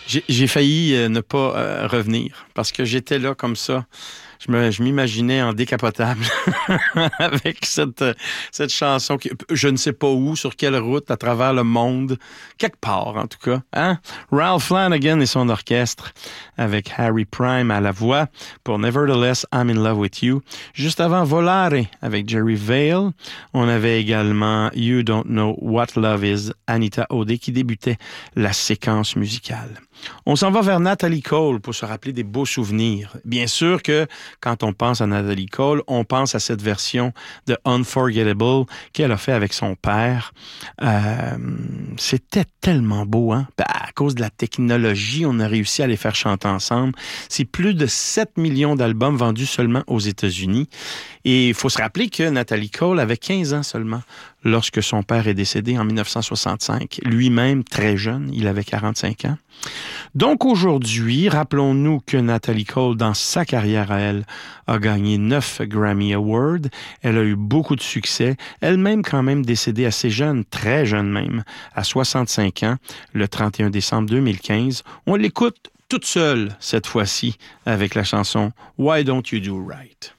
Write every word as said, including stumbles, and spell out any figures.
J'ai, j'ai failli euh, ne pas euh, revenir parce que j'étais là comme ça. Je, me, je m'imaginais en décapotable avec cette, cette chanson. Qui, je ne sais pas où, sur quelle route, à travers le monde. Quelque part, en tout cas. Hein? Ralph Flanagan et son orchestre avec Harry Prime à la voix pour Nevertheless, I'm in Love with You. Juste avant, Volare avec Jerry Vale. On avait également You Don't Know What Love Is, Anita O'Day, qui débutait la séquence musicale. On s'en va vers Natalie Cole pour se rappeler des beaux souvenirs. Bien sûr que quand on pense à Natalie Cole, on pense à cette version de Unforgettable qu'elle a fait avec son père. Euh, c'était tellement beau, hein? Ben, à cause de la technologie, on a réussi à les faire chanter ensemble. C'est plus de sept millions d'albums vendus seulement aux États-Unis. Et il faut se rappeler que Natalie Cole avait quinze ans seulement lorsque son père est décédé en dix-neuf cent soixante-cinq. Lui-même, très jeune, il avait quarante-cinq ans. Donc aujourd'hui, rappelons-nous que Natalie Cole, dans sa carrière à elle, a gagné neuf Grammy Awards. Elle a eu beaucoup de succès. Elle-même quand même décédée assez jeune, très jeune même, à soixante-cinq ans, le trente et un décembre deux mille quinze. On l'écoute toute seule cette fois-ci avec la chanson Why Don't You Do Right?